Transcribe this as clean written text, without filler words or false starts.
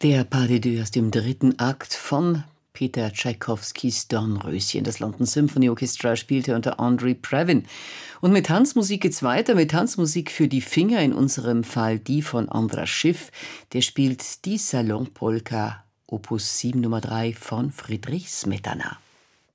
Der Pas de deux aus dem dritten Akt von Peter Tschaikowskis Dornröschen. Das London Symphony Orchestra spielte unter Andre Previn. Und mit Tanzmusik geht's weiter, mit Tanzmusik für die Finger, in unserem Fall die von Andras Schiff. Der spielt die Salon Polka Opus 7 Nummer 3 von Friedrich Smetana.